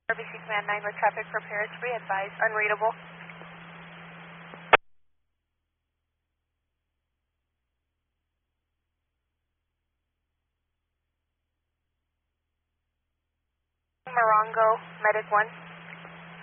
RBC Command 9 with traffic for Paris, re-advise, unreadable. Morongo, Medic 1.